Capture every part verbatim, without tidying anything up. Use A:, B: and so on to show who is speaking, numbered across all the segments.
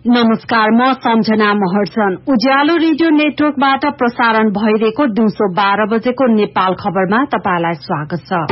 A: नमस्कार, म सम्झना महर्जन। उज्यालो रेडियो नेटवर्कबाट प्रसारण भइरहेको दिउँसो बाह्र बजेको नेपाल खबरमा तपाईलाई स्वागत छ।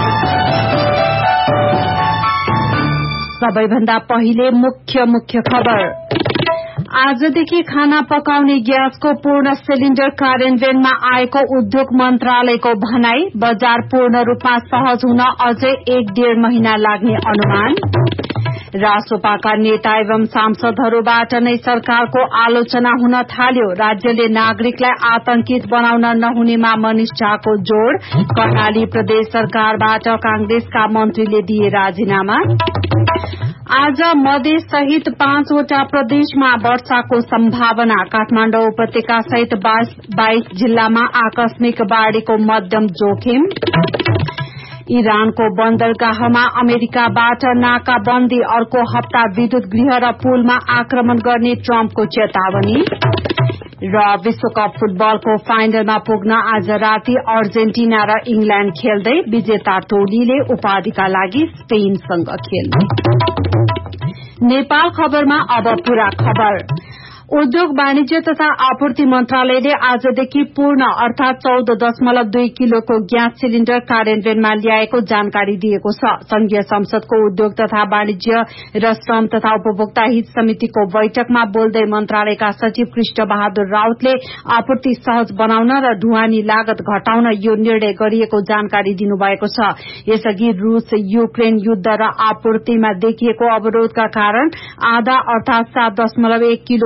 A: सबैभन्दा पहिले मुख्य मुख्य खबर। आजदेखि खाना पकाउने ग्यासको पूर्ण सिलिण्डर कार्यान्वयनमा आएको उद्योग मन्त्रालयको भनाई। बजार पूर्ण रूपमा सहज हुन अझै एक डेढ़ महिना लाग्ने अनुमान। रासोपाका नेता एवं सांसदहरूबाट नै सरकारको आलोचना हुन थाल्यो। राज्यले नागरिकलाई आतंकित बनाउन नहुनेमा मनिष झाको जोड़। कर्णाली प्रदेश सरकारबाट कांग्रेसका मन्त्रीले दिए राजीनामा। आज मधेस सहित पाँचवटा प्रदेशमा वर्षाको सम्भावना। काठमाडौँ उपत्यका सहित बाइस जिल्लामा आकस्मिक बाढ़ीको मध्यम जोखिम। इरानको बन्दरगाहमा अमेरिकाबाट नाकाबन्दी। अर्को हप्ता विद्युत गृह र पुलमा आक्रमण गर्ने ट्रम्पको चेतावनी। र विश्वकप फुटबलको फाइनलमा पुग्न आज राति अर्जेन्टिना र इंग्ल्याण्ड खेल्दै। विजेता टोलीले उपाधिका लागि स्पेनसँग खेल्ने। नेपाल खबरमा अब पूरा खबर। उद्योग वाणिज्य तथा आपूर्ति मन्त्रालयले आजदेखि पूर्ण अर्थात चौध दशमलव दुई किलोको ग्यास सिलिण्डर कार्यान्वयनमा ल्याएको जानकारी दिएको छ। संघीय संसदको उद्योग तथा वाणिज्य र श्रम तथा उपभोक्ता हित समितिको बैठकमा बोल्दै मन्त्रालयका सचिव कृष्ण बहादुर राउतले आपूर्ति सहज बनाउन र ढुवानी लागत घटाउन यो निर्णय गरिएको जानकारी दिनुभएको छ। यसअघि रूस युक्रेन युद्ध र आपूर्तिमा देखिएको अवरोधका कारण आधा अर्थात सात दशमलव एक किलो